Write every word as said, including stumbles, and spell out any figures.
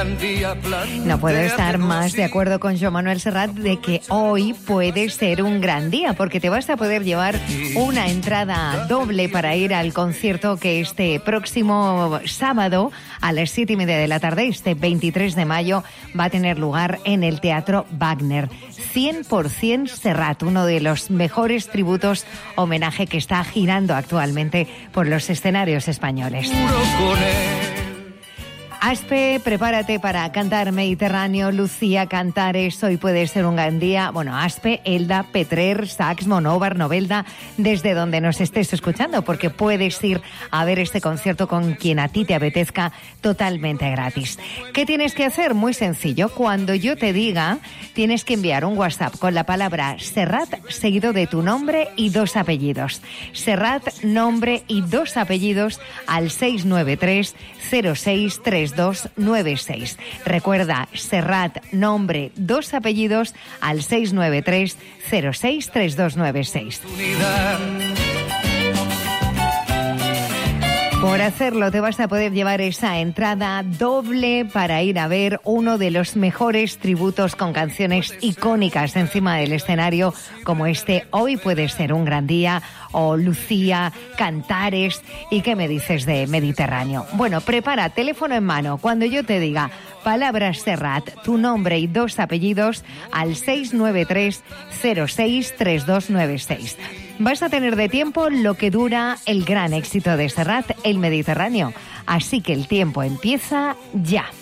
No puedo estar más de acuerdo con Joan Manuel Serrat de que hoy puede ser un gran día, porque te vas a poder llevar una entrada doble para ir al concierto que este próximo sábado a las siete y media de la tarde, este veintitrés de mayo, va a tener lugar en el Teatro Wagner. cien por ciento Serrat, uno de los mejores tributos homenaje que está girando actualmente por los escenarios españoles. Aspe, prepárate para cantar Mediterráneo, Lucía, Cantares, hoy puede ser un gran día. Bueno, Aspe, Elda, Petrer, Sax, Monóvar, Novelda, desde donde nos estés escuchando, porque puedes ir a ver este concierto con quien a ti te apetezca totalmente gratis. ¿Qué tienes que hacer? Muy sencillo. Cuando yo te diga, tienes que enviar un WhatsApp con la palabra Serrat seguido de tu nombre y dos apellidos. Serrat, nombre y dos apellidos al seis nueve tres cero seis tres dos nueve seis. Recuerda, Serrat, nombre, dos apellidos al seis nueve tres cero seis tres dos nueve seis. Por hacerlo te vas a poder llevar esa entrada doble para ir a ver uno de los mejores tributos con canciones icónicas encima del escenario, como este Hoy puede ser un gran día, o Lucía, Cantares. ¿Y qué me dices de Mediterráneo? Bueno, prepara teléfono en mano. Cuando yo te diga palabras Serrat, tu nombre y dos apellidos al seis nueve tres cero seis tres dos nueve seis. Vas a tener de tiempo lo que dura el gran éxito de Serrat, el Mediterráneo. Así que el tiempo empieza ya.